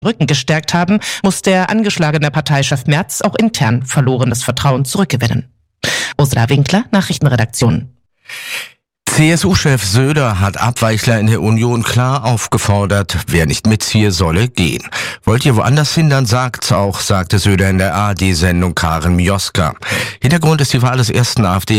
Rücken gestärkt haben, muss der angeschlagene Parteichef Merz auch intern verlorenes Vertrauen zurückgewinnen. Ursula Winkler, Nachrichtenredaktion. CSU-Chef Söder hat Abweichler in der Union klar aufgefordert, wer nicht mitziehe, solle gehen. Wollt ihr woanders hin, dann sagt's auch, sagte Söder in der ARD-Sendung Karin Mioska. Hintergrund ist die Wahl des ersten AfD